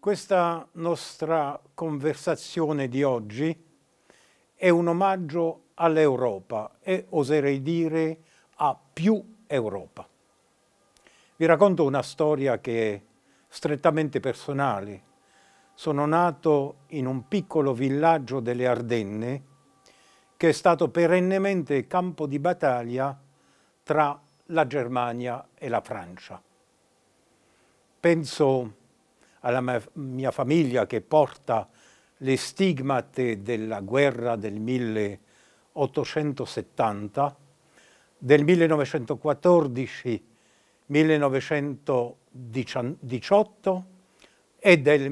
Questa nostra conversazione di oggi è un omaggio all'Europa e oserei dire a più Europa. Vi racconto una storia che è strettamente personale. Sono nato in un piccolo villaggio delle Ardenne che è stato perennemente campo di battaglia tra la Germania e la Francia. Penso alla mia famiglia che porta le stigmate della guerra del 1870, del 1914-1918 e del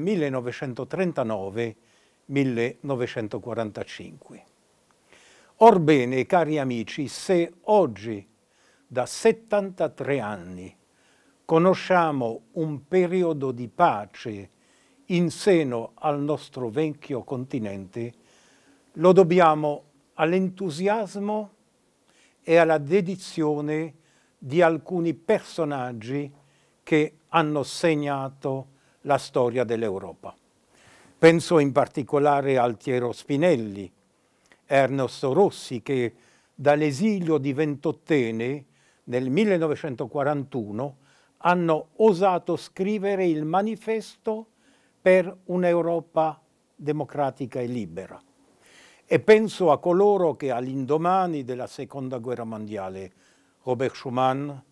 1939-1945. Orbene, cari amici, se oggi, da 73 anni, conosciamo un periodo di pace in seno al nostro vecchio continente, lo dobbiamo all'entusiasmo e alla dedizione di alcuni personaggi che hanno segnato la storia dell'Europa. Penso in particolare a Altiero Spinelli, Ernesto Rossi, che dall'esilio di Ventottene nel 1941 hanno osato scrivere il manifesto per un'Europa democratica e libera. E penso a coloro che all'indomani della Seconda Guerra Mondiale, Robert Schuman,